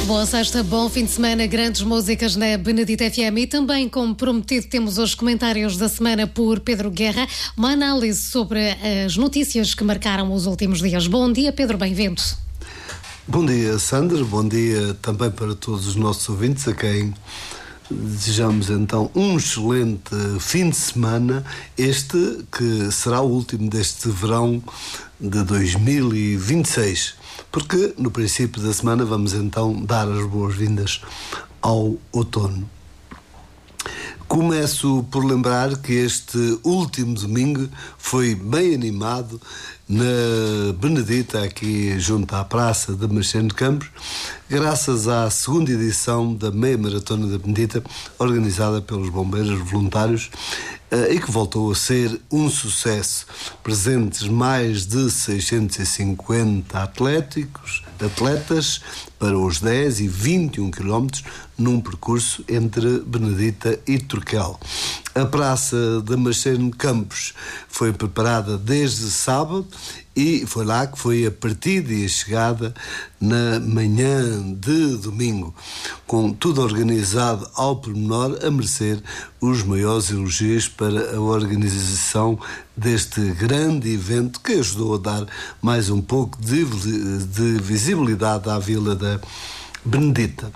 Boa sexta, bom fim de semana, grandes músicas na Benedita FM e também, como prometido, temos os comentários da semana por Pedro Guerra, uma análise sobre as notícias que marcaram os últimos dias. Bom dia, Pedro, bem-vindo. Bom dia, Sandra, bom dia também para todos os nossos ouvintes, a quem desejamos então um excelente fim de semana, este que será o último deste verão de 2026, porque no princípio da semana vamos então dar as boas-vindas ao outono. Começo por lembrar que este último domingo foi bem animado na Benedita, aqui junto à Praça de Marchena de Campos, graças à segunda edição da Meia Maratona da Benedita, organizada pelos bombeiros voluntários, e que voltou a ser um sucesso. Presentes mais de 650 atletas para os 10 e 21 quilómetros num percurso entre Benedita e Turquel. A Praça de Marchena de Campos foi preparada desde sábado e foi lá que foi a partida e a chegada na manhã de domingo, com tudo organizado ao pormenor, a merecer os maiores elogios para a organização deste grande evento que ajudou a dar mais um pouco de visibilidade à Vila da Benedita.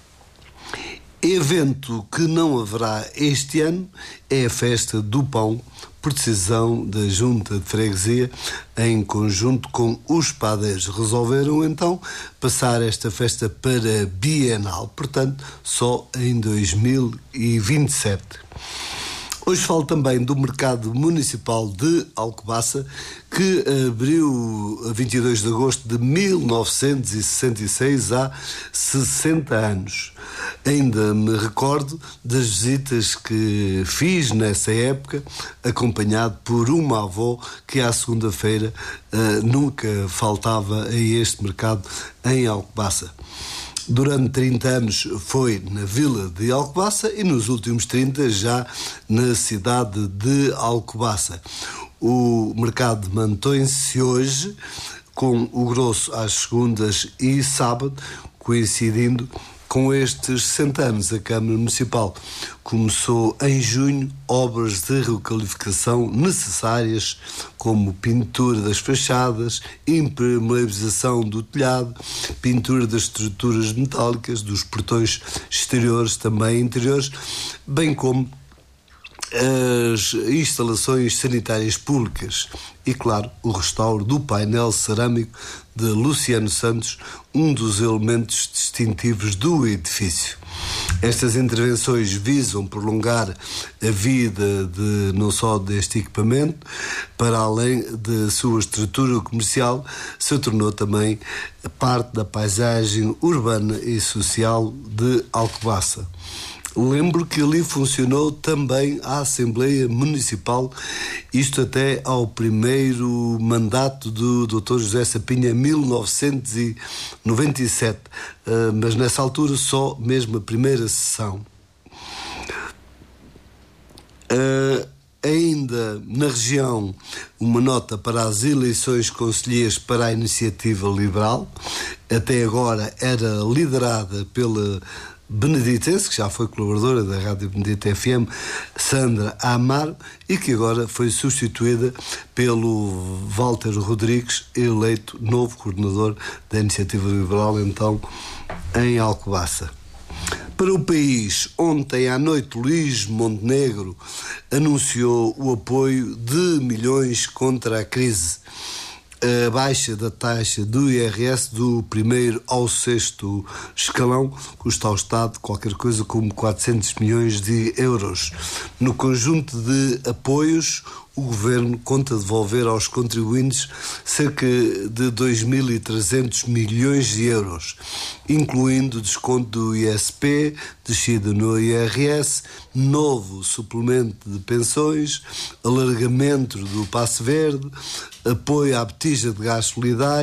Evento que não haverá este ano é a Festa do Pão, por decisão da Junta de Freguesia, em conjunto com os padeiros. Resolveram então passar esta festa para bienal, portanto só em 2027. Hoje falo também do Mercado Municipal de Alcobaça, que abriu a 22 de agosto de 1966, há 60 anos. Ainda me recordo das visitas que fiz nessa época, acompanhado por uma avó que à segunda-feira nunca faltava a este mercado em Alcobaça. Durante 30 anos foi na Vila de Alcobaça e nos últimos 30 já na cidade de Alcobaça. O mercado mantém-se hoje com o grosso às segundas e sábado, coincidindo com estes 60 anos. A Câmara Municipal começou em junho obras de requalificação necessárias, como pintura das fachadas, impermeabilização do telhado, pintura das estruturas metálicas, dos portões exteriores, também interiores, bem como as instalações sanitárias públicas e, claro, o restauro do painel cerâmico de Luciano Santos, um dos elementos distintivos do edifício. Estas intervenções visam prolongar a vida não só deste equipamento, para além da sua estrutura comercial, se tornou também parte da paisagem urbana e social de Alcobaça. Lembro que ali funcionou também a Assembleia Municipal, isto até ao primeiro mandato do Dr. José Sapinha, em 1997, mas nessa altura só mesmo a primeira sessão. Ainda na região, uma nota para as eleições concelheiras para a Iniciativa Liberal, até agora era liderada pela beneditense, que já foi colaboradora da Rádio Benedita FM, Sandra Amaro, e que agora foi substituída pelo Walter Rodrigues, eleito novo coordenador da Iniciativa Liberal, então, em Alcobaça. Para o país, ontem à noite, Luís Montenegro anunciou o apoio de milhões contra a crise. A baixa da taxa do IRS do primeiro ao sexto escalão custa ao Estado qualquer coisa como 400 milhões de euros. No conjunto de apoios, o Governo conta devolver aos contribuintes cerca de 2.300 milhões de euros, incluindo desconto do ISP, descida no IRS, novo suplemento de pensões, alargamento do passe verde, apoio à botija de gás solidário,